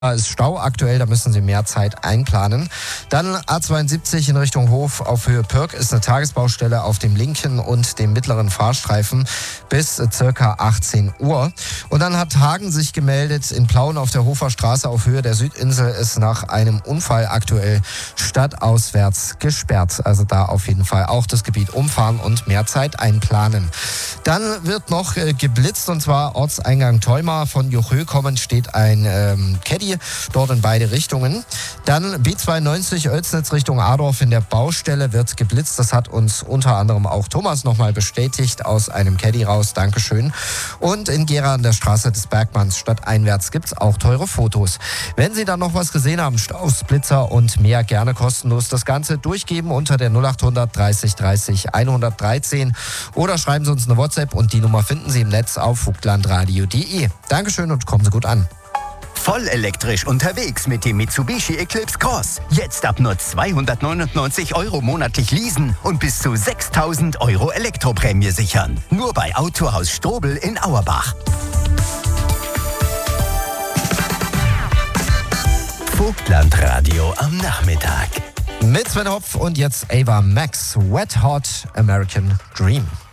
Da ist Stau aktuell, da müssen Sie mehr Zeit einplanen. Dann A72 in Richtung Hof auf Höhe Pirk ist eine Tagesbaustelle auf dem linken und dem mittleren Fahrstreifen bis circa 18 Uhr. Und dann hat Hagen sich gemeldet, in Plauen auf der Hofer Straße auf Höhe der Südinsel ist nach einem Unfall aktuell stadtauswärts gesperrt. Also da auf jeden Fall auch das Gebiet umfahren und mehr Zeit einplanen. Dann wird noch geblitzt, und zwar Ortseingang Theuma. Von Juchö kommend steht ein Caddy dort in beide Richtungen. Dann B92 Oelsnitz Richtung Adorf in der Baustelle wird geblitzt. Das hat uns unter anderem auch Thomas nochmal bestätigt aus einem Caddy raus. Dankeschön. Und in Gera an der Straße des Bergmanns stadteinwärts gibt es auch teure Fotos. Wenn Sie dann noch was gesehen haben, Staus, Blitzer und mehr, gerne kostenlos das Ganze durchgeben unter der 0800 30 30 113 oder schreiben Sie uns eine WhatsApp, und die Nummer finden Sie im Netz auf vogtlandradio.de. Dankeschön und kommen Sie gut an. Voll elektrisch unterwegs mit dem Mitsubishi Eclipse Cross. Jetzt ab nur 299 € monatlich leasen und bis zu 6.000 € Elektroprämie sichern. Nur bei Autohaus Strobel in Auerbach. Vogtlandradio am Nachmittag. Mit Sven Hopf und jetzt Ava Max, Wet Hot American Dream.